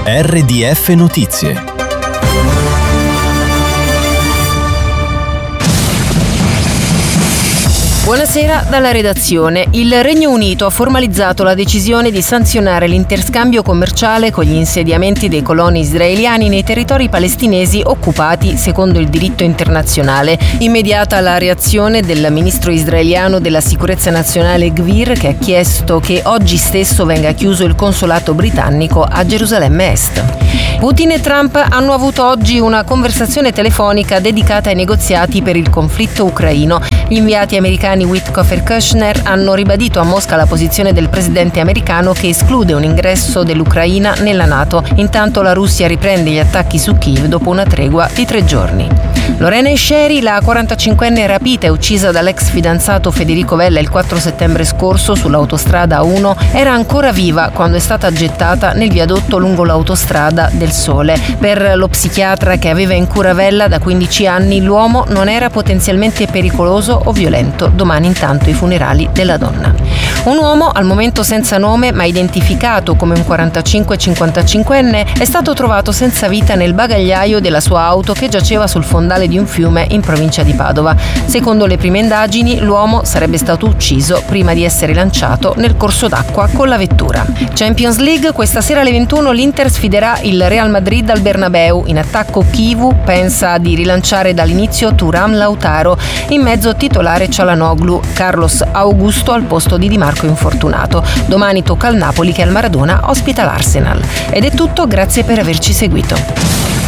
RDF Notizie. Buonasera dalla redazione. Il Regno Unito ha formalizzato la decisione di sanzionare l'interscambio commerciale con gli insediamenti dei coloni israeliani nei territori palestinesi occupati secondo il diritto internazionale. Immediata la reazione del ministro israeliano della sicurezza nazionale Gvir, che ha chiesto che oggi stesso venga chiuso il consolato britannico a Gerusalemme Est. Putin e Trump hanno avuto oggi una conversazione telefonica dedicata ai negoziati per il conflitto ucraino. Gli inviati americani Witkoff e Kushner hanno ribadito a Mosca la posizione del presidente americano che esclude un ingresso dell'Ucraina nella NATO. Intanto la Russia riprende gli attacchi su Kiev dopo una tregua di 3 giorni. Lorena Esceri, la 45enne rapita e uccisa dall'ex fidanzato Federico Vella il 4 settembre scorso sull'autostrada A1, era ancora viva quando è stata gettata nel viadotto lungo l'autostrada del Sole. Per lo psichiatra che aveva in cura Vella da 15 anni, l'uomo non era potenzialmente pericoloso o violento. Domani intanto i funerali della donna. Un uomo, al momento senza nome ma identificato come un 45-55enne, è stato trovato senza vita nel bagagliaio della sua auto che giaceva sul fondale di un fiume in provincia di Padova. Secondo le prime indagini, l'uomo sarebbe stato ucciso prima di essere lanciato nel corso d'acqua con la vettura. Champions League, questa sera alle 21 l'Inter sfiderà il Real Madrid al Bernabeu. In attacco Chivu pensa di rilanciare dall'inizio Thuram Lautaro, in mezzo titolare Çalhanoğlu, Carlos Augusto al posto di Di Marco infortunato. Domani tocca al Napoli che al Maradona ospita l'Arsenal. Ed è tutto, grazie per averci seguito.